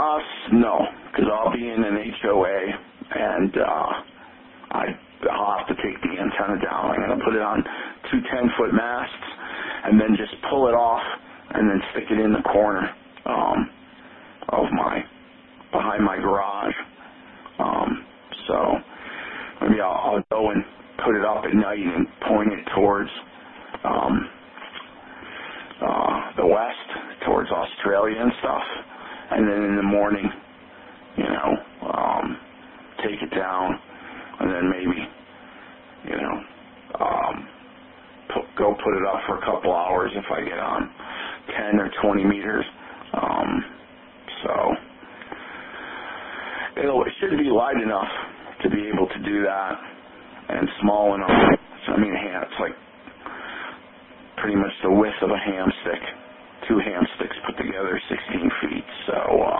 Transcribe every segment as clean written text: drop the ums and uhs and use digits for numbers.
No, because I'll be in an HOA, and I'll have to take the antenna down. I'm going to put it on two 10-foot masts, and then just pull it off, and then stick it in the corner behind my garage. So maybe I'll go and put it up at night and point it towards the west, towards Australia and stuff, and then in the morning, take it down, and then maybe, go put it up for a couple hours if I get on 10 or 20 meters. So it should be light enough to be able to do that, and small enough. So, it's like pretty much the width of a ham stick, two ham sticks put together, 16 feet. So,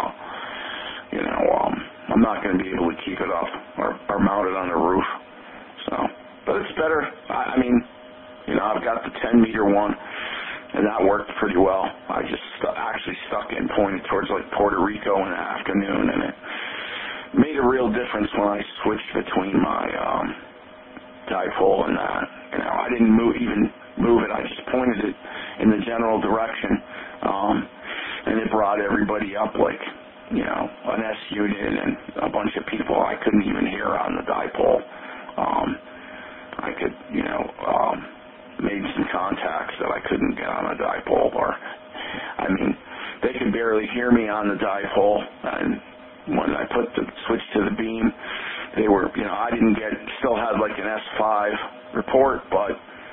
I'm not going to be able to keep it up or mount it on the roof. So, but it's better. I've got the 10-meter one, and that worked pretty well. I just actually stuck it and pointed towards like Puerto Rico in the afternoon, and it made a real difference when I switched between my dipole and that. I didn't move it. I just pointed it in the general direction, and it brought everybody up like, an S unit and a bunch of people I couldn't even hear on the dipole. I could, made some contacts that I couldn't get on a dipole, they could barely hear me on the dipole, and when I put the switch to the beam, they were, I still had like an S5 report, but